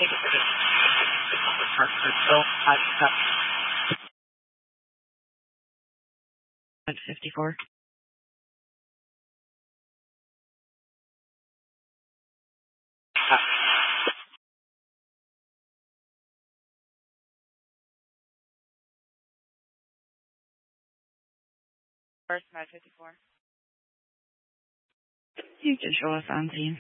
54. First, 54. You can show us on scene.